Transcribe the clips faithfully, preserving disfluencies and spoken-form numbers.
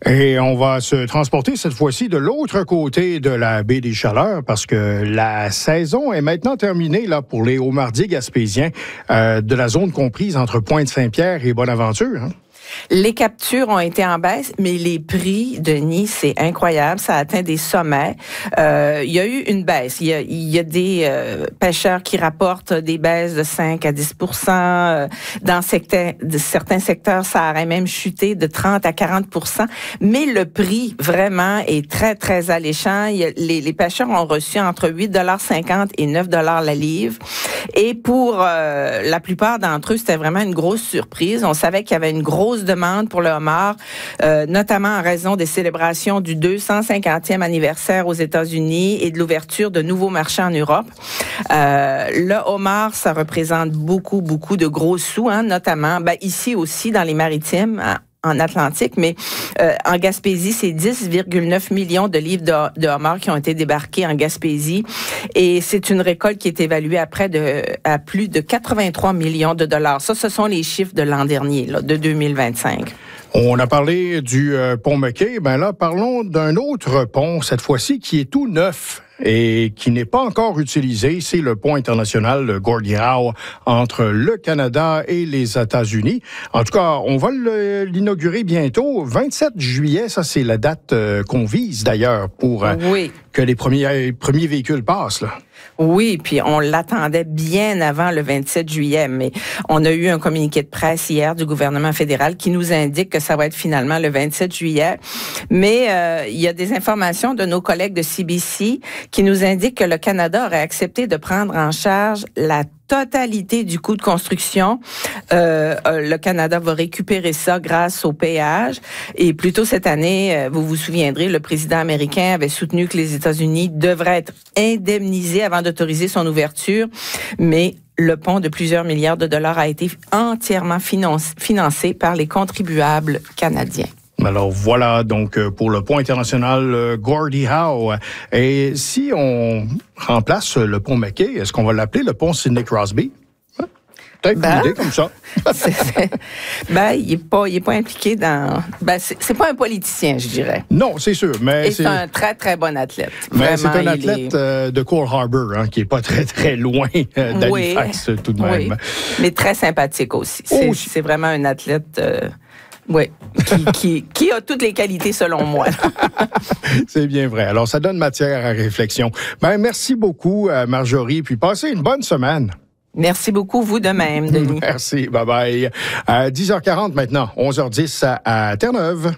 Et on va se transporter cette fois-ci de l'autre côté de la baie des Chaleurs parce que la saison est maintenant terminée là, pour les homardiers gaspésiens euh, de la zone comprise entre Pointe-Saint-Pierre et Bonaventure. Hein? Les captures ont été en baisse, mais les prix, Denis, c'est incroyable. Ça a atteint des sommets. Euh, il y a eu une baisse. Il y a, il y a des euh, pêcheurs qui rapportent des baisses de cinq à dix pour cent. Dans secteur, de certains secteurs, ça aurait même chuté de trente à quarante pour cent. Mais le prix, vraiment, est très, très alléchant. Il y a, les, les pêcheurs ont reçu entre huit dollars cinquante et neuf dollars la livre. Et pour euh, la plupart d'entre eux, c'était vraiment une grosse surprise. On savait qu'il y avait une grosse demande pour le homard, euh, notamment en raison des célébrations du deux cent cinquantième anniversaire aux États-Unis et de l'ouverture de nouveaux marchés en Europe. Euh, le homard, ça représente beaucoup, beaucoup de gros sous, hein, notamment ben, ici aussi dans les maritimes, hein, en Atlantique, mais euh, en Gaspésie, c'est dix virgule neuf millions de livres de, de homards qui ont été débarqués en Gaspésie. Et c'est une récolte qui est évaluée à près de à plus de quatre-vingt-trois millions de dollars. Ça, ce sont les chiffres de l'an dernier, là, de deux mille vingt-cinq. On a parlé du euh, pont McKay. Ben là, parlons d'un autre pont, cette fois-ci, qui est tout neuf et qui n'est pas encore utilisé. C'est le pont international Gordie Howe entre le Canada et les États-Unis. En tout cas, on va le, l'inaugurer bientôt. vingt-sept juillet, ça c'est la date euh, qu'on vise d'ailleurs pour euh, oui. que les premiers, premiers véhicules passent, là. Oui, puis on l'attendait bien avant le vingt-sept juillet, mais on a eu un communiqué de presse hier du gouvernement fédéral qui nous indique que ça va être finalement le vingt-sept juillet. Mais euh, il y a des informations de nos collègues de C B C qui nous indiquent que le Canada aurait accepté de prendre en charge la totalité du coût de construction. Euh, le Canada va récupérer ça grâce au péage. Et plus tôt cette année, vous vous souviendrez, le président américain avait soutenu que les États-Unis devraient être indemnisés avant d'autoriser son ouverture. Mais le pont de plusieurs milliards de dollars a été entièrement financé par les contribuables canadiens. Alors voilà, donc pour le pont international Gordie Howe. Et si on remplace le pont McKay, est-ce qu'on va l'appeler le pont Sidney Crosby? Peut-être ben, une idée comme ça. c'est, c'est, ben, il n'est pas, il est pas impliqué dans... Ben, c'est, c'est pas un politicien, je dirais. Non, c'est sûr. Mais Et c'est, c'est un très, très bon athlète. Mais Vraiment, c'est un athlète est... de Cole Harbour, hein, qui n'est pas très, très loin d'Halifax, oui, tout de même. Oui, mais très sympathique aussi. C'est, aussi. c'est vraiment un athlète... Euh, Oui, qui, qui, qui a toutes les qualités selon moi. C'est bien vrai. Alors, ça donne matière à réflexion. Ben, merci beaucoup, Marjorie, puis passez une bonne semaine. Merci beaucoup, vous de même, Denis. Merci, bye-bye. À dix heures quarante maintenant, onze heures dix à, à Terre-Neuve.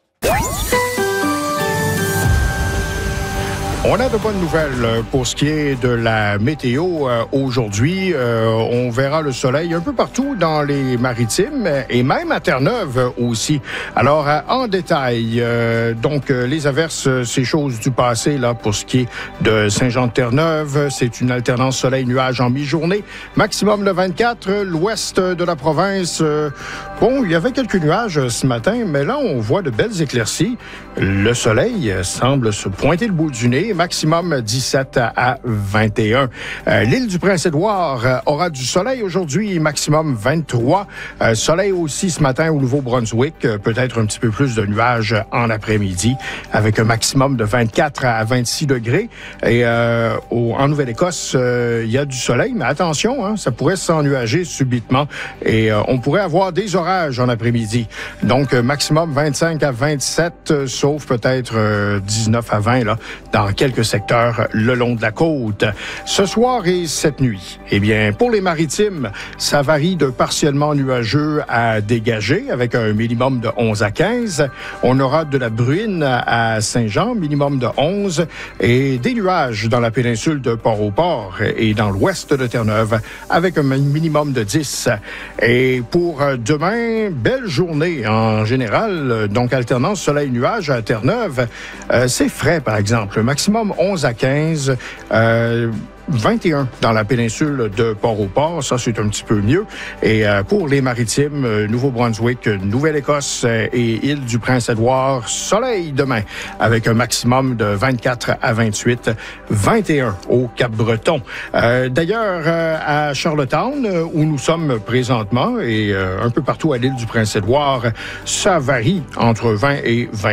On a de bonnes nouvelles pour ce qui est de la météo euh, aujourd'hui. Euh, on verra le soleil un peu partout dans les maritimes et même à Terre-Neuve aussi. Alors, euh, en détail, euh, donc euh, les averses, c'est chose du passé là pour ce qui est de Saint-Jean-de-Terre-Neuve. C'est une alternance soleil-nuage en mi-journée. Maximum de vingt-quatre. L'ouest de la province, euh, bon, il y avait quelques nuages ce matin, mais là, on voit de belles éclaircies. Le soleil semble se pointer le bout du nez. Maximum dix-sept à vingt et un. Euh, l'île du Prince-Édouard euh, aura du soleil aujourd'hui, maximum vingt-trois. Euh, soleil aussi ce matin au Nouveau-Brunswick, euh, peut-être un petit peu plus de nuages en après-midi, avec un maximum de vingt-quatre à vingt-six degrés. Et euh, au, en Nouvelle-Écosse, il euh, y a du soleil, mais attention, hein, ça pourrait s'ennuager subitement et euh, on pourrait avoir des orages en après-midi. Donc, euh, maximum vingt-cinq à vingt-sept, euh, sauf peut-être euh, dix-neuf à vingt là, dans quelques quelques secteurs le long de la côte. Ce soir et cette nuit, eh bien, pour les maritimes, ça varie de partiellement nuageux à dégagé avec un minimum de onze à quinze. On aura de la bruine à Saint-Jean, minimum de onze, et des nuages dans la péninsule de Port-au-Port et dans l'ouest de Terre-Neuve avec un minimum de dix. Et pour demain, belle journée en général, donc alternance soleil-nuage à Terre-Neuve. Euh, c'est frais, par exemple. Maximum onze à quinze. Euh, vingt et un dans la péninsule de Port-au-Port, ça c'est un petit peu mieux. Et euh, pour les maritimes, euh, Nouveau-Brunswick, Nouvelle-Écosse euh, et île du Prince-Édouard, soleil demain avec un maximum de vingt-quatre à vingt-huit, vingt et un au Cap-Breton. Euh, d'ailleurs, euh, à Charlottetown, euh, où nous sommes présentement, et euh, un peu partout à l'île du Prince-Édouard, ça varie entre vingt et vingt.